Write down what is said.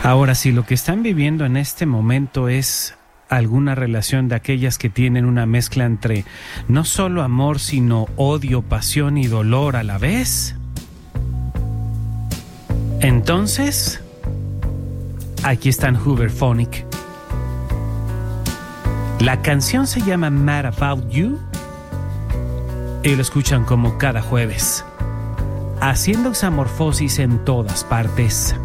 Ahora, si lo que están viviendo en este momento es alguna relación de aquellas que tienen una mezcla entre no solo amor, sino odio, pasión y dolor a la vez, entonces aquí están Hooverphonic. La canción se llama Mad About You y lo escuchan como cada jueves, haciendo examorfosis en todas partes.